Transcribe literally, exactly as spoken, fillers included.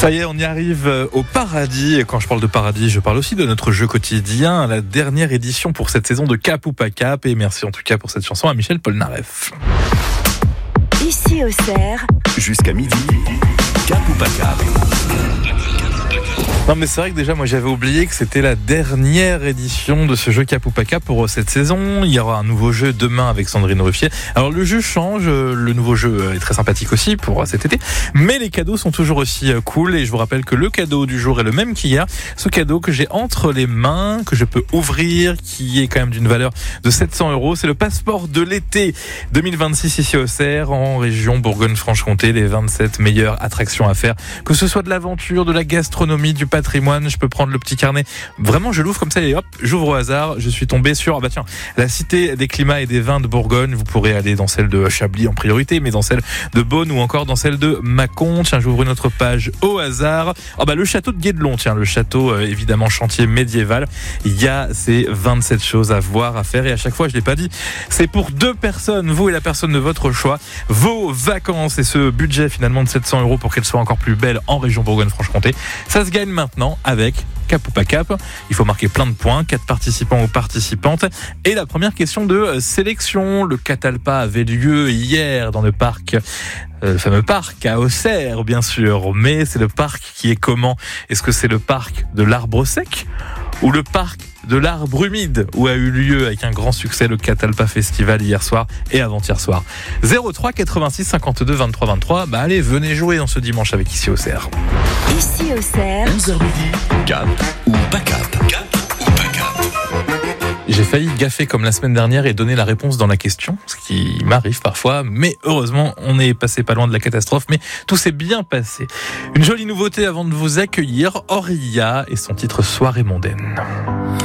Ça y est, on y arrive au paradis. Et quand je parle de paradis, je parle aussi de notre jeu quotidien, la dernière édition pour cette saison de Cap ou pas Cap. Et merci en tout cas pour cette chanson à Michel Polnareff. Ici Auxerre, jusqu'à midi, Cap ou pas Cap. Non mais c'est vrai que déjà moi j'avais oublié que c'était la dernière édition de ce jeu Cap ou pas Cap pour cette saison. Il y aura un nouveau jeu demain avec Sandrine Ruffier. Alors le jeu change, le nouveau jeu est très sympathique aussi pour cet été, mais les cadeaux sont toujours aussi cool et je vous rappelle que le cadeau du jour est le même qu'hier. Ce cadeau que j'ai entre les mains, que je peux ouvrir, qui est quand même d'une valeur de sept cents euros, c'est le passeport de l'été deux mille vingt-six ici au Auxerre, en région Bourgogne-Franche-Comté, les vingt-sept meilleures attractions à faire, que ce soit de l'aventure, de la gastronomie, du patrimoine. Je peux prendre le petit carnet, vraiment je l'ouvre comme ça et hop, j'ouvre au hasard, je suis tombé sur ah bah tiens, la cité des climats et des vins de Bourgogne. Vous pourrez aller dans celle de Chablis en priorité, mais dans celle de Beaune ou encore dans celle de Mâcon. Tiens, j'ouvre une autre page au hasard. Oh bah le château de Guédelon, tiens, le château euh, évidemment chantier médiéval. Il y a ces vingt-sept choses à voir, à faire, et à chaque fois je l'ai pas dit, c'est pour deux personnes, vous et la personne de votre choix, vos vacances et ce budget finalement de sept cents euros pour qu'elles soient encore plus belles en région Bourgogne-Franche-Comté. Ça se gagne maintenant avec Cap ou pas Cap. Il faut marquer plein de points, quatre participants ou participantes. Et la première question de sélection, le Catalpa avait lieu hier dans le parc, le fameux parc à Auxerre bien sûr, mais c'est le parc qui est comment? Est-ce que c'est le parc de l'Arbre Sec ou le parc de l'Arbre Humide, où a eu lieu avec un grand succès le Catalpa Festival hier soir et avant-hier soir? Zéro trois quatre-vingt-six cinquante-deux vingt-trois vingt-trois. Bah allez, venez jouer dans ce dimanche avec Ici Auxerre. ici Auxerre, onze heures midi, Cap ou pas Cap. Cap ou pas Cap. J'ai failli gaffer comme la semaine dernière et donner la réponse dans la question, ce qui m'arrive parfois, mais heureusement, on est passé pas loin de la catastrophe, mais tout s'est bien passé. Une jolie nouveauté avant de vous accueillir, Auria et son titre Soirée mondaine.